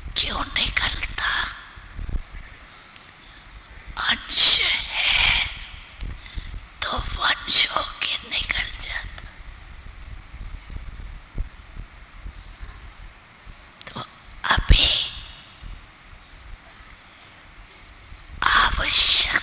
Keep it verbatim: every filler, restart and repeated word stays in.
क्यों निकलता? अंश है तो वंश होके निकल जाता। तो अभी आवश्यक